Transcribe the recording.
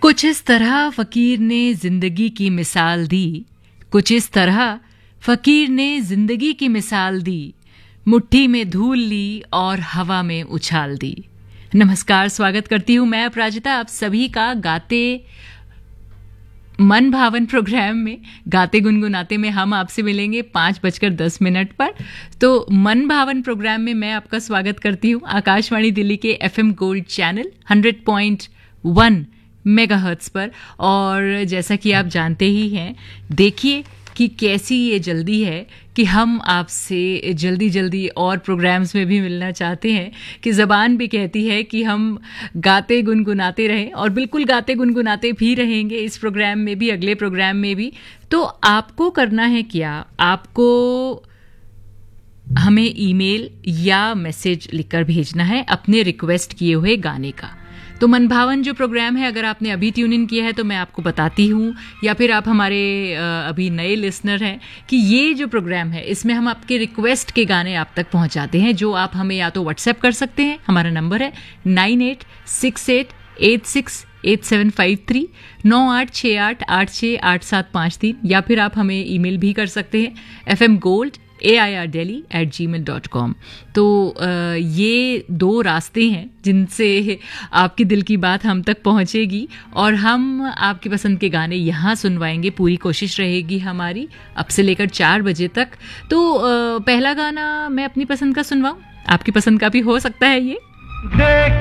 कुछ इस तरह फकीर ने जिंदगी की मिसाल दी, कुछ इस तरह फकीर ने जिंदगी की मिसाल दी, मुट्ठी में धूल ली और हवा में उछाल दी। नमस्कार, स्वागत करती हूँ मैं अपराजिता आप सभी का गाते मन भावन प्रोग्राम में। गाते गुनगुनाते में हम आपसे मिलेंगे 5:10 पर। तो मन भावन प्रोग्राम में मैं आपका स्वागत करती हूँ आकाशवाणी दिल्ली के FM गोल्ड चैनल 100.1 मेगाहर्ट्ज पर। और जैसा कि आप जानते ही हैं, देखिए कि कैसी ये जल्दी है कि हम आपसे जल्दी जल्दी और प्रोग्राम्स में भी मिलना चाहते हैं, कि ज़बान भी कहती है कि हम गाते गुनगुनाते रहें, और बिल्कुल गाते गुनगुनाते भी रहेंगे इस प्रोग्राम में भी, अगले प्रोग्राम में भी। तो आपको करना है क्या, आपको हमें ईमेल या मैसेज लिखकर भेजना है अपने रिक्वेस्ट किए हुए गाने का। तो मन भावन जो प्रोग्राम है, अगर आपने अभी ट्यून इन किया है तो मैं आपको बताती हूँ, या फिर आप हमारे अभी नए लिसनर हैं, कि ये जो प्रोग्राम है इसमें हम आपके रिक्वेस्ट के गाने आप तक पहुँचाते हैं, जो आप हमें या तो व्हाट्सएप कर सकते हैं। हमारा नंबर है 9868868753 9868868753, या फिर आप हमें ईमेल भी कर सकते हैं fmgold@gmail.com। तो ये दो रास्ते हैं जिनसे आपके दिल की बात हम तक पहुंचेगी, और हम आपकी पसंद के गाने यहाँ सुनवाएंगे। पूरी कोशिश रहेगी हमारी अब से लेकर 4 बजे तक। तो पहला गाना मैं अपनी पसंद का सुनवाऊँ, आपकी पसंद का भी हो सकता है ये।